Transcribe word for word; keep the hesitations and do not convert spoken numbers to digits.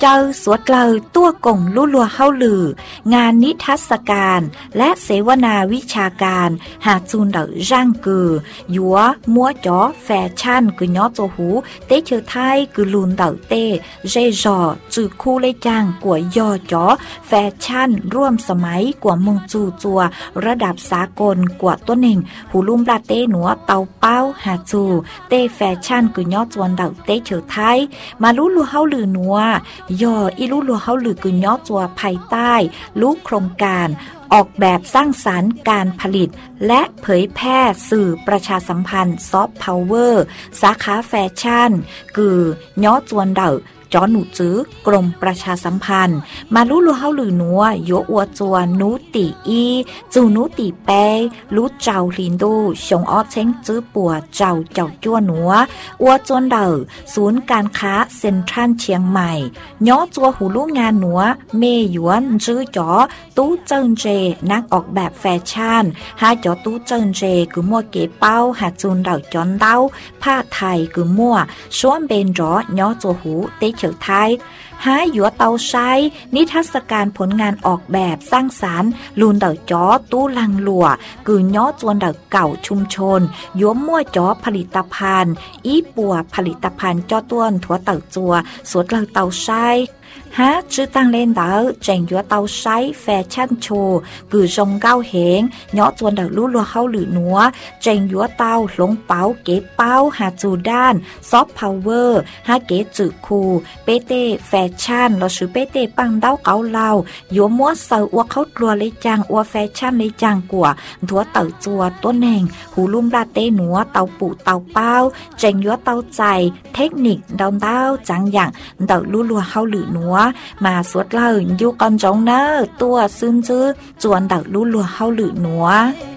เจอสวดเลยตัวกงลู่ลัวเฮาลืองานนิทรรศการและเสวนาวิชาการหาจูนเดอร่างกือยัวมัวจ๋อแฟชั่นกือย้อโจหูเตเชอไทยกือลุนเดอเตเจจอจือคู่เลยจางกว่ายอจ๋อแฟชั่นร่วมสมัยกว่าเมืองจูจัวระดับสากลกว่าตัวหนึ่งหูลุ่มลาเต้หนัวเตาเป้าหาจูเต้แฟชั่นกือยอจวนเดอเตเชอไทยมาลู่ลัวเฮาลือนัวยออีลู่ลัวเฮาลือกือยอจัวภายใต้ลูกโครงการออกแบบสร้างสรรค์การผลิตและเผยแพร่สื่อประชาสัมพันธ์ซอฟต์พาวเวอร์สาขาแฟชั่นกือยอจวนเดอจอหนูจื้อกรมประชาสัมพันธ์มาลู่ลัวเฮาลือนัวโยอัวจวนนูตีอีจูนูตีเปลู่เจ้าลินดูชงออเช้งจื้อปัวเจ้าเจ้าจ้วหนัวอัวจวนเดอศูนย์การค้าเซ็นทรัลเชียงใหม่ย้อจัวหูลู่งานหนัวเมหยวนจื้อจ๋อตู้เจิ้นเจนักออกแบบแฟชั่นหาจ๋อตู้เจิ้นเจกือมัวเก๋เป้าหาจูนเดาจอนเต้าผ้าไทยกือมัวช้วนเบนจ๋อย้อจัวหูเตเฉอไทยหาหยัวเตาใช้นิทรรศการผลงานออกแบบสร้างสรรค์ลูนเดาจ๋อตู้ลังหลัวกือย้อจวนเดาเก่าชุมชนยัวมั่วจ๋อผลิตภัณฑ์อีปัวผลิตภัณฑ์จ้อต้วนถั่วเต่าจัวสวดเลาเตาใช้ฮะชื่อตั้งเล่นเดาเจงยัวเตาใช้แฟชั่นโชว์กือจงเก้าเหงย้อจวนเดาลู่ลัวเฮาหรือนัวเจงยัวเตาหลงเป๋าเก๋เป้าหาจูด้านซอฟต์พาวเวอร์ฮาเก๋จือคูเปเต้แฟชั่นเราชื่อเปเต้ปังเต้าเกาเหลายัวมัวเซออัวเขาตัวเลยจังอัวแฟชั่นเลยจังกว่าถั่วเต่าจัวตัวแหน่งหูลุ่มลาเต้หนัวเตาปูเตาเป้าเจงยัวเตาใจเทคนิคดาวเต้าจังอย่างเดาลู่ลัวเฮาหรือนัวมาสวดเล่าอยู่ก่อนจงเนอตัวซึ้งจื้อจวนเดาลู่ลัวเฮาหรือนัว